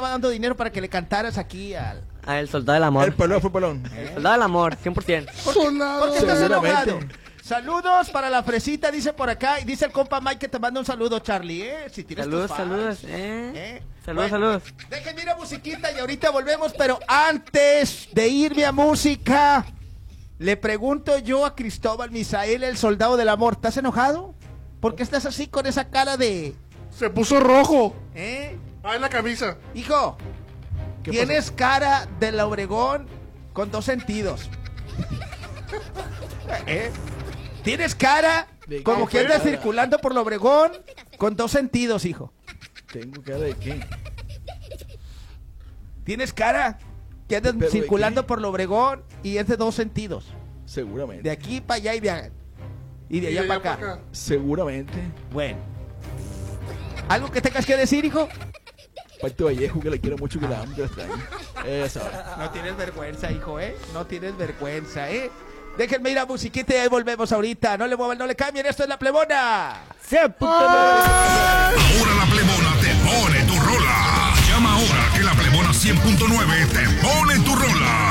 estaba dando dinero para que le cantaras aquí al... El soldado del amor. El pelón fue pelón. El soldado del amor, 100%. ¿Por qué estás Seguramente. enojado? Saludos para la fresita, dice por acá. Y dice el compa Mike que te manda un saludo, Charlie, Si tienes Saludos, tus fans. saludos, Saludos, Bueno, saludos. Déjenme ir a musiquita y ahorita volvemos, pero antes de irme a música, le pregunto yo a Cristóbal Misael, el soldado del amor, ¿estás enojado? ¿Por qué estás así con esa cara de... Se puso rojo. Ah, en la camisa. Hijo, tienes cara de la Obregón con 2 sentidos. Tienes cara como que andas circulando por la Obregón con 2 sentidos, hijo. ¿Tengo cara de qué? Tienes cara que andas ¿Pero de circulando qué? por la Obregón y es de 2 sentidos. Seguramente. De aquí para allá y de allá para acá. Seguramente. Bueno. ¿Algo que tengas que decir, hijo? Parte Vallejo, que le quiero mucho, que la amo, que la extraño. No tienes vergüenza, hijo, No tienes vergüenza, Déjenme ir a musiquita y ahí volvemos ahorita. No le muevan, no le cambien. Esto es La Plebona. Ahora La Plebona te pone tu rola. Llama ahora que La Plebona 100.9 te pone tu rola.